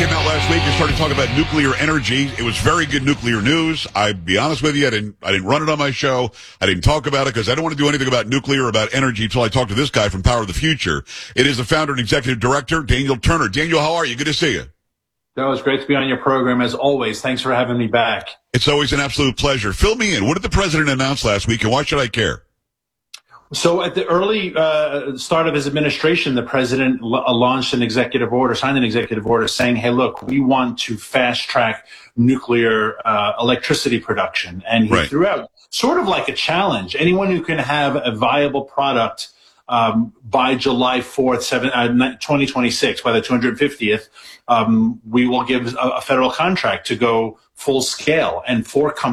came out last week and started talking about nuclear energy. It was very good nuclear news. I'll be honest with you, I didn't run it on my show. I didn't talk about it because I don't want to do anything about nuclear or about energy until I talk to this guy from Power of the Future. It is the founder and executive director, Daniel Turner. Daniel, how are you? Good to see you. That was great to be on your program as always. Thanks for having me back. It's always an absolute pleasure. Fill me in. What did the president announce last week, and why should I care? So at the early start of his administration, the president launched an executive order, signed an executive order saying, hey, look, we want to fast track nuclear electricity production. And he threw out sort of like a challenge. Anyone who can have a viable product by July 4th, 2026, by the 250th, we will give a federal contract to go full scale. And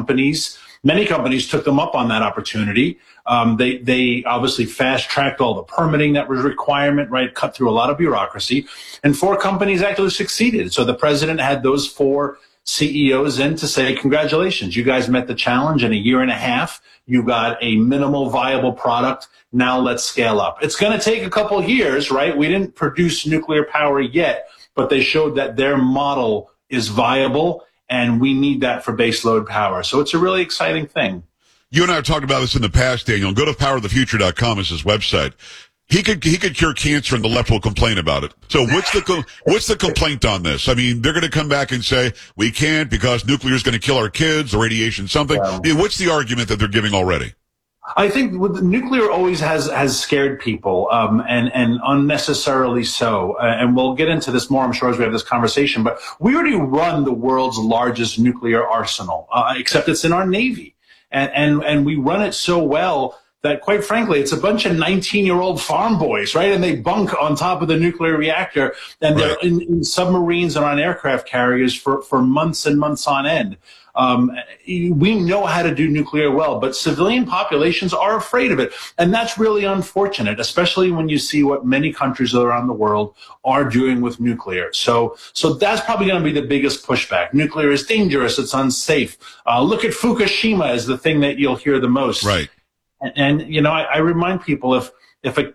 many companies took them up on that opportunity. They obviously fast-tracked all the permitting that was requirement, right, cut through a lot of bureaucracy, and 4 companies actually succeeded. So the president had those 4 CEOs in to say, congratulations, you guys met the challenge in a year and a half. You got a minimal viable product. Now let's scale up. It's going to take a couple years, right? We didn't produce nuclear power yet, but they showed that their model is viable, and we need that for baseload power. So it's a really exciting thing. You and I have talked about this in the past, Daniel. Go to powerofthefuture.com is his website. He could cure cancer, and the left will complain about it. So what's the complaint on this? I mean, they're going to come back and say we can't because nuclear is going to kill our kids, or radiation, something. I mean, what's the argument that they're giving already? I think nuclear always has scared people, and unnecessarily so. And we'll get into this more, I'm sure, as we have this conversation. But we already run the world's largest nuclear arsenal, except it's in our Navy. And we run it so well that, quite frankly, it's a bunch of 19-year-old farm boys, right? And they bunk on top of the nuclear reactor, and they're in submarines and on aircraft carriers for months and months on end. We know how to do nuclear well, but civilian populations are afraid of it. And that's really unfortunate, especially when you see what many countries around the world are doing with nuclear. So that's probably going to be the biggest pushback. Nuclear is dangerous. It's unsafe. Look at Fukushima as the thing that you'll hear the most. Right. And you know, I remind people if a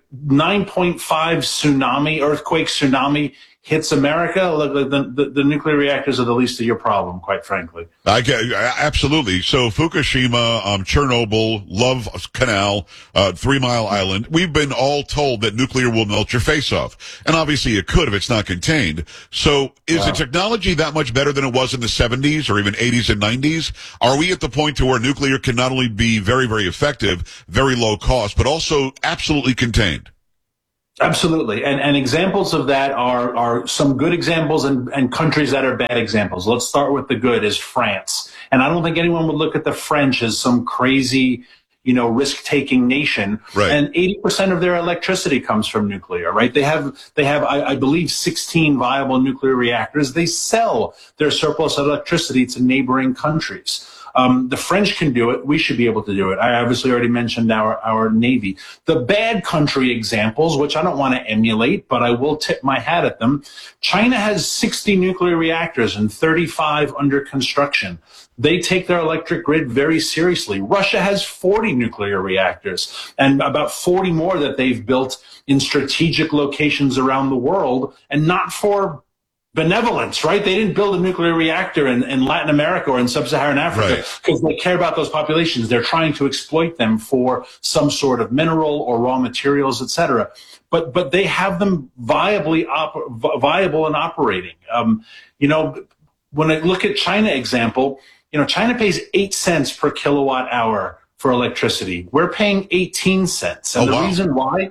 9.5 earthquake tsunami hits America, the nuclear reactors are the least of your problem, quite frankly. Absolutely. So Fukushima, Chernobyl, Love Canal, 3 Mile Island, we've been all told that nuclear will melt your face off. And obviously it could if it's not contained. So is the technology that much better than it was in the 70s or even 80s and 90s? Are we at the point to where nuclear can not only be very, very effective, very low cost, but also absolutely contained? Absolutely. And examples of that are some good examples and countries that are bad examples. Let's start with the good, is France. And I don't think anyone would look at the French as some crazy, risk-taking nation. Right. And 80% of their electricity comes from nuclear, right? They have, I believe, 16 viable nuclear reactors. They sell their surplus electricity to neighboring countries. The French can do it. We should be able to do it. I obviously already mentioned our Navy. The bad country examples, which I don't want to emulate, but I will tip my hat at them. China has 60 nuclear reactors and 35 under construction. They take their electric grid very seriously. Russia has 40 nuclear reactors and about 40 more that they've built in strategic locations around the world, and not for benevolence, right? They didn't build a nuclear reactor in Latin America or in sub-Saharan Africa because they care about those populations. They're trying to exploit them for some sort of mineral or raw materials, et cetera. But they have them viable and operating. When I look at China example, China pays 8 cents per kilowatt hour for electricity. We're paying 18 cents. And the reason why?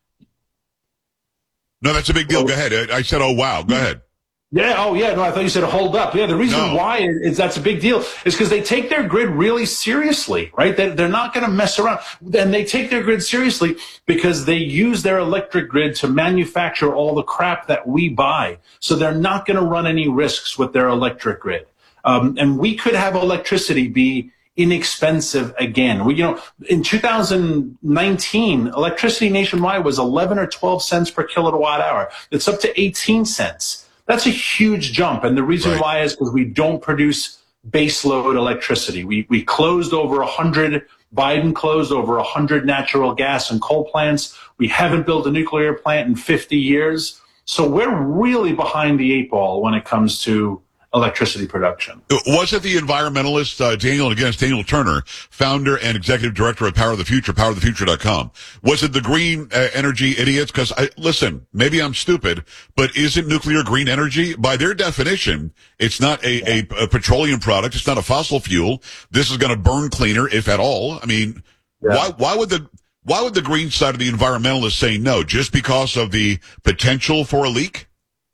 No, that's a big deal. Go ahead. I said, oh, wow. Go ahead. Yeah. Oh, yeah. No, I thought you said hold up. Yeah. The reason why is that's a big deal is because they take their grid really seriously, right? They're not going to mess around. And they take their grid seriously because they use their electric grid to manufacture all the crap that we buy. So they're not going to run any risks with their electric grid. And we could have electricity be inexpensive again. In 2019, electricity nationwide was 11 or 12 cents per kilowatt hour. It's up to 18 cents. That's a huge jump. And the reason why is because we don't produce baseload electricity. We closed over 100, Biden closed over 100 natural gas and coal plants. We haven't built a nuclear plant in 50 years. So we're really behind the eight ball when it comes to electricity production. Was it the environmentalist, Daniel, and again, it's Daniel Turner, founder and executive director of Power of the Future, powerofthefuture.com. Was it the green energy idiots? Because, listen, maybe I'm stupid, but isn't nuclear green energy? By their definition, it's not a petroleum product. It's not a fossil fuel. This is going to burn cleaner, if at all. I mean, why would the green side of the environmentalists say no? Just because of the potential for a leak?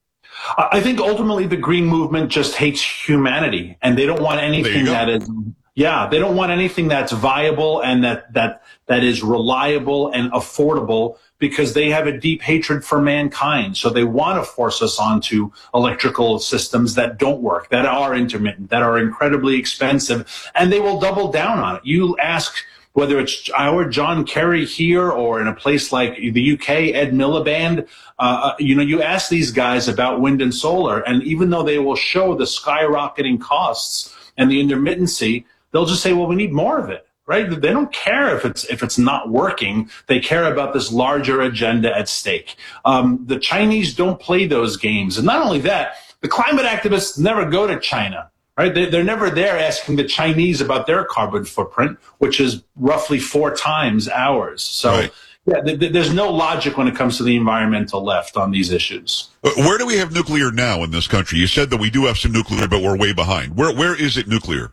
I think ultimately the green movement just hates humanity, and they don't want anything they don't want anything that's viable and that is reliable and affordable, because they have a deep hatred for mankind. So they want to force us onto electrical systems that don't work, that are intermittent, that are incredibly expensive, and they will double down on it. You ask whether it's our John Kerry here or in a place like the UK, Ed Miliband, you ask these guys about wind and solar, and even though they will show the skyrocketing costs and the intermittency, they'll just say, well, we need more of it, right? They don't care if it's not working. They care about this larger agenda at stake. The Chinese don't play those games. And not only that, the climate activists never go to China. Right? They're never there asking the Chinese about their carbon footprint, which is roughly 4 times ours. So, right. There's no logic when it comes to the environmental left on these issues. Where do we have nuclear now in this country? You said that we do have some nuclear, but we're way behind. Where is it nuclear?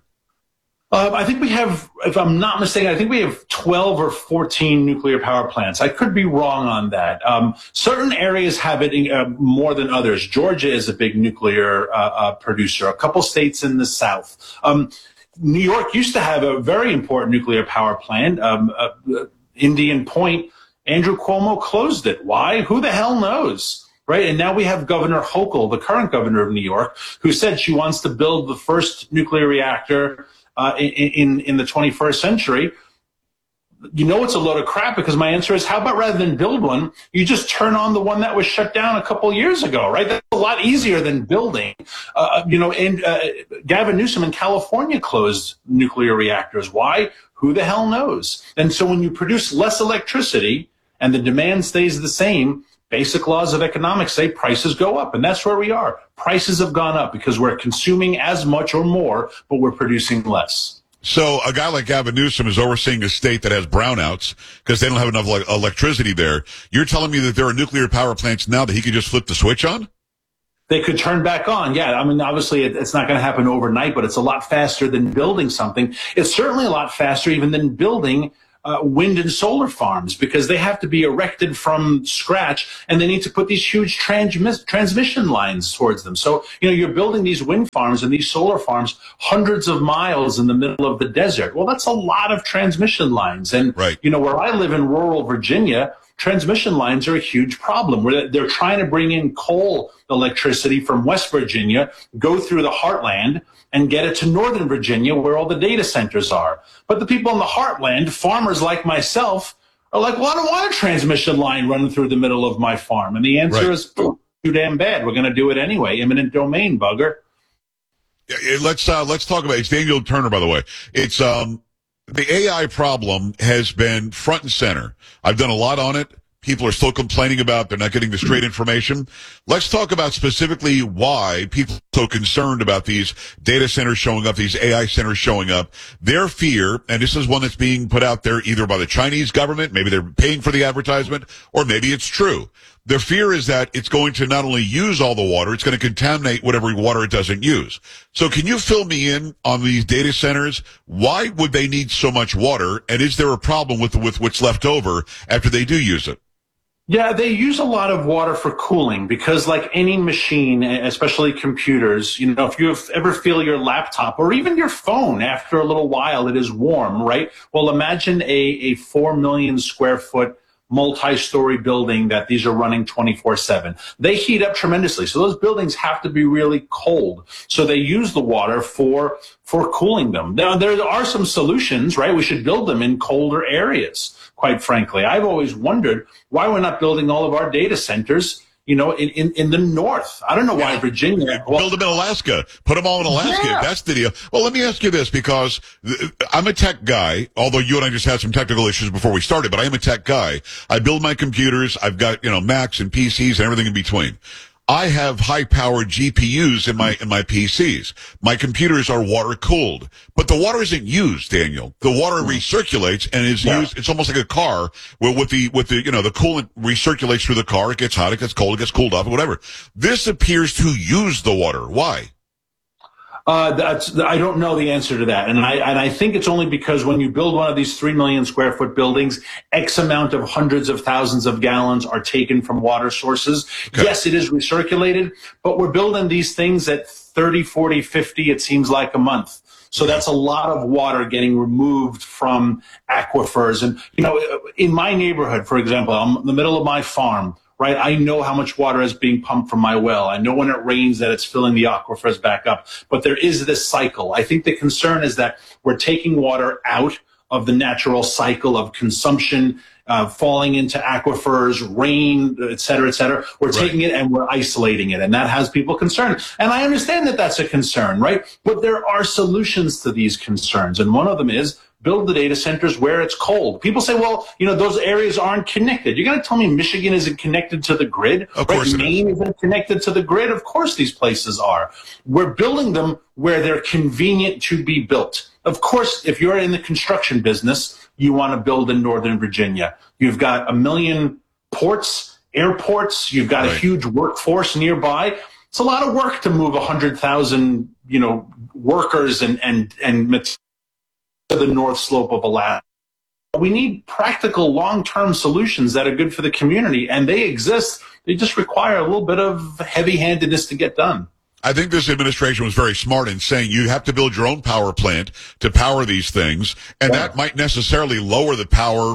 I think we have, if I'm not mistaken, I think we have 12 or 14 nuclear power plants. I could be wrong on that. Certain areas have it more than others. Georgia is a big nuclear producer. A couple states in the South. New York used to have a very important nuclear power plant, Indian Point. Andrew Cuomo closed it. Why? Who the hell knows? Right? And now we have Governor Hochul, the current governor of New York, who said she wants to build the first nuclear reactor in the 21st century. You know it's a load of crap, because my answer is, how about rather than build one, you just turn on the one that was shut down a couple years ago, right? That's a lot easier than building. Gavin Newsom in California closed nuclear reactors. Why? Who the hell knows? And so when you produce less electricity and the demand stays the same, basic laws of economics say prices go up, and that's where we are. Prices have gone up because we're consuming as much or more, but we're producing less. So a guy like Gavin Newsom is overseeing a state that has brownouts because they don't have enough electricity there. You're telling me that there are nuclear power plants now that he could just flip the switch on? They could turn back on. Yeah, I mean, obviously it's not going to happen overnight, but it's a lot faster than building something. It's certainly a lot faster even than building wind and solar farms, because they have to be erected from scratch, and they need to put these huge transmission lines towards them. So, you're building these wind farms and these solar farms hundreds of miles in the middle of the desert. Well, that's a lot of transmission lines. And, right. Where I live in rural Virginia, transmission lines are a huge problem. Where they're trying to bring in coal electricity from West Virginia, go through the heartland, and get it to Northern Virginia, where all the data centers are. But the people in the heartland, farmers like myself, are like, well, I don't want a transmission line running through the middle of my farm. And the answer is too damn bad. We're going to do it anyway. Eminent domain, bugger. Yeah, let's talk about, it's Daniel Turner, by the way. It's, the AI problem has been front and center. I've done a lot on it. People are still complaining about they're not getting the straight information. Let's talk about specifically why people are so concerned about these data centers showing up, these AI centers showing up. Their fear, and this is one that's being put out there either by the Chinese government, maybe they're paying for the advertisement, or maybe it's true. Their fear is that it's going to not only use all the water, it's going to contaminate whatever water it doesn't use. So can you fill me in on these data centers? Why would they need so much water? And is there a problem with what's left over after they do use it? Yeah, they use a lot of water for cooling, because like any machine, especially computers, if you ever feel your laptop or even your phone, after a little while, it is warm, right? Well, imagine a 4 million square foot multi-story building that these are running 24/7. They heat up tremendously. So those buildings have to be really cold. So they use the water for cooling them. Now, there are some solutions, right? We should build them in colder areas, quite frankly. I've always wondered why we're not building all of our data centers in the north. I don't know why Virginia. Build them in Alaska. Put them all in Alaska. Yeah. That's the deal. Well, let me ask you this, because I'm a tech guy, although you and I just had some technical issues before we started, but I am a tech guy. I build my computers. I've got, Macs and PCs and everything in between. I have high-powered GPUs in my PCs. My computers are water-cooled. But the water isn't used, Daniel. The water recirculates and is used. It's almost like a car where the coolant recirculates through the car. It gets hot, it gets cold, it gets cooled off, whatever. This appears to use the water. Why? I don't know the answer to that. And I think it's only because when you build one of these 3 million square foot buildings, X amount of hundreds of thousands of gallons are taken from water sources. Okay. Yes, it is recirculated, but we're building these things at 30, 40, 50, it seems like a month. So that's a lot of water getting removed from aquifers. And, in my neighborhood, for example, I'm in the middle of my farm. Right, I know how much water is being pumped from my well. I know when it rains that it's filling the aquifers back up. But there is this cycle. I think the concern is that we're taking water out of the natural cycle of consumption, falling into aquifers, rain, et cetera, et cetera. We're taking it and we're isolating it. And that has people concerned. And I understand that that's a concern, right? But there are solutions to these concerns. And one of them is build the data centers where it's cold. People say, well, those areas aren't connected. You're going to tell me Michigan isn't connected to the grid? Of course it is. Maine isn't connected to the grid? Of course these places are. We're building them where they're convenient to be built. Of course, if you're in the construction business, you want to build in Northern Virginia. You've got 1 million ports, airports. You've got a huge workforce nearby. It's a lot of work to move 100,000, workers and materials to the north slope of Alaska. We need practical long-term solutions that are good for the community, and they exist. They just require a little bit of heavy-handedness to get done. I think this administration was very smart in saying you have to build your own power plant to power these things, and that might necessarily lower the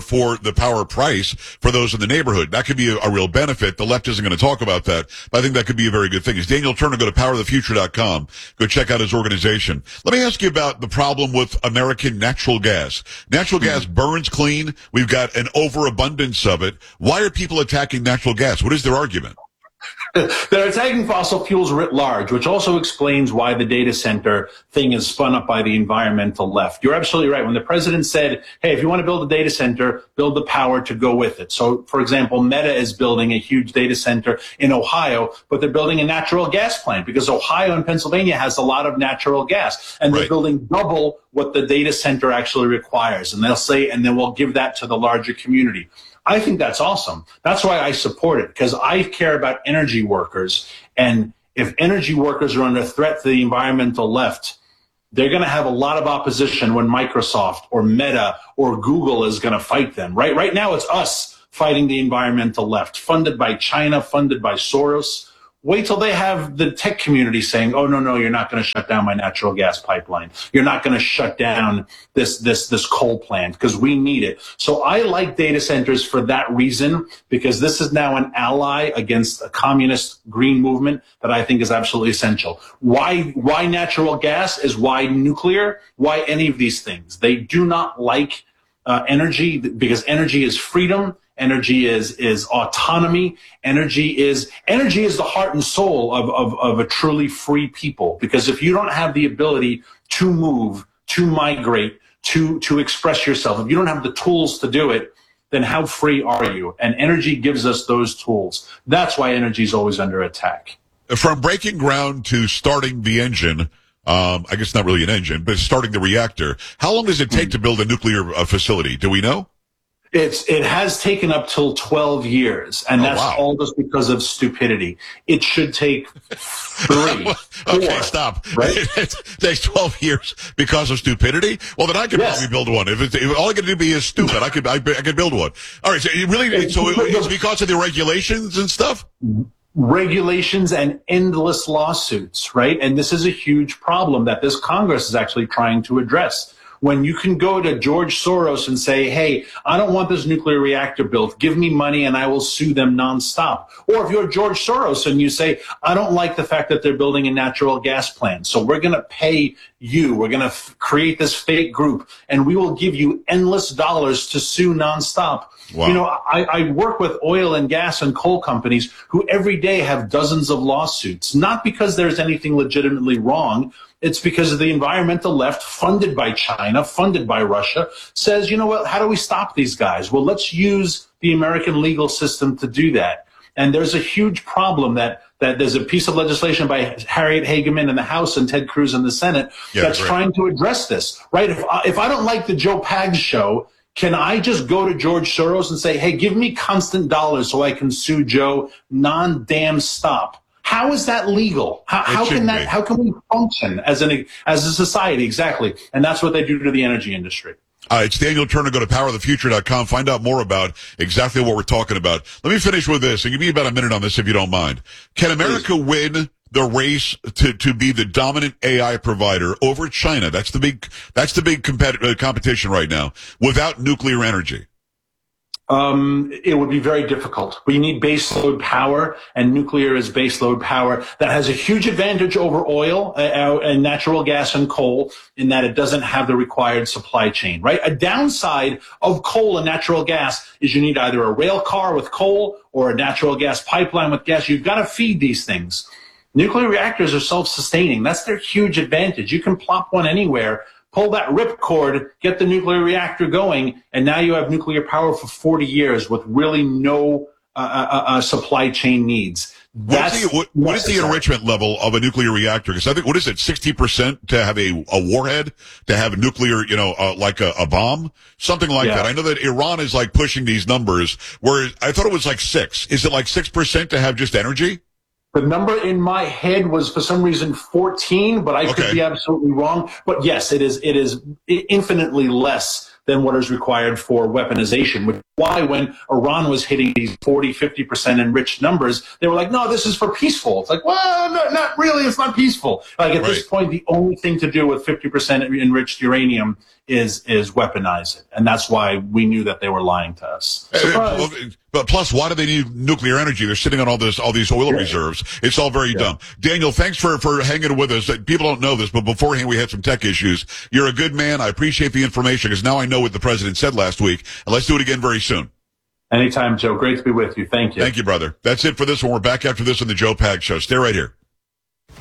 power price for those in the neighborhood. That could be a real benefit. The left isn't going to talk about that, but I think that could be a very good thing. It's Daniel Turner. Go to powerthefuture.com. Go check out his organization. Let me ask you about the problem with American natural gas. Natural gas burns clean. We've got an overabundance of it. Why are people attacking natural gas? What is their argument? They're attacking fossil fuels writ large, which also explains why the data center thing is spun up by the environmental left. You're absolutely right. When the president said, hey, if you want to build a data center, build the power to go with it. So, for example, Meta is building a huge data center in Ohio, but they're building a natural gas plant because Ohio and Pennsylvania has a lot of natural gas, and they're building double what the data center actually requires. And they'll say, and then we'll give that to the larger community. I think that's awesome. That's why I support it, because I care about energy workers. And if energy workers are under threat to the environmental left, they're going to have a lot of opposition when Microsoft or Meta or Google is going to fight them. Right now, it's us fighting the environmental left, funded by China, funded by Soros. Wait till they have the tech community saying, oh, no, you're not going to shut down my natural gas pipeline. You're not going to shut down this coal plant because we need it. So I like data centers for that reason, because this is now an ally against a communist green movement that I think is absolutely essential. Why natural gas is why nuclear, why any of these things. They do not like energy, because energy is freedom. Energy is autonomy. Energy is the heart and soul of a truly free people. Because if you don't have the ability to move, to migrate, to express yourself, if you don't have the tools to do it, then how free are you? And energy gives us those tools. That's why energy is always under attack. From breaking ground to starting the engine, I guess not really an engine, but starting the reactor, how long does it take to build a nuclear facility? Do we know? It has taken up till 12 years, and that's all just because of stupidity. It should take 3. Okay, 4, stop. Right? It takes 12 years because of stupidity? Well, then I could probably build one. If all I could do is stupid, I could build one. All right, so it's because of the regulations and stuff? Regulations and endless lawsuits, right? And this is a huge problem that this Congress is actually trying to address. When you can go to George Soros and say, hey, I don't want this nuclear reactor built. Give me money and I will sue them nonstop. Or if you're George Soros and you say, I don't like the fact that they're building a natural gas plant, so we're going to pay you. We're going to create this fake group, and we will give you endless dollars to sue nonstop. Wow. You know, I work with oil and gas and coal companies who every day have dozens of lawsuits, not because there's anything legitimately wrong. It's because of the environmental left, funded by China, funded by Russia, says, you know what, how do we stop these guys? Well, let's use the American legal system to do that. And there's a huge problem that there's a piece of legislation by Harriet Hageman in the House and Ted Cruz in the Senate that's trying to address this, right? If I don't like the Joe Pags show, can I just go to George Soros and say, hey, give me constant dollars so I can sue Joe non-damn stop? How is that legal? How can we function as a society? Exactly. And that's what they do to the energy industry. It's Daniel Turner. Go to powerofthefuture.com. Find out more about exactly what we're talking about. Let me finish with this, and give me about a minute on this if you don't mind. Can America win the race to be the dominant AI provider over China? That's the big competition right now without nuclear energy. It would be very difficult. We need baseload power, and nuclear is baseload power that has a huge advantage over oil and natural gas and coal in that it doesn't have the required supply chain, right? A downside of coal and natural gas is you need either a rail car with coal or a natural gas pipeline with gas. You've got to feed these things. Nuclear reactors are self-sustaining. That's their huge advantage. You can plop one anywhere, pull that ripcord, get the nuclear reactor going, and now you have nuclear power for 40 years with really no supply chain needs. What is the enrichment level of a nuclear reactor? Because I think, what is it, 60% to have a warhead, to have a nuclear, like a bomb? Something like that. I know that Iran is like pushing these numbers, where I thought it was like 6. Is it like 6% to have just energy? The number in my head was for some reason 14, but I could be absolutely wrong. But yes, it is infinitely less than what is required for weaponization, which is why when Iran was hitting these 40, 50% enriched numbers, they were like, no, this is for peaceful. It's like, well, no, not really. It's not peaceful. Like at this point, the only thing to do with 50% enriched uranium is weaponize it. And that's why we knew that they were lying to us. But plus, why do they need nuclear energy? They're sitting on all these oil reserves. It's all very dumb. Daniel, thanks for hanging with us. People don't know this, but beforehand we had some tech issues. You're a good man. I appreciate the information because now I know what the president said last week. And let's do it again very soon. Anytime, Joe. Great to be with you. Thank you. Thank you, brother. That's it for this one. We're back after this on the Joe Pags Show. Stay right here.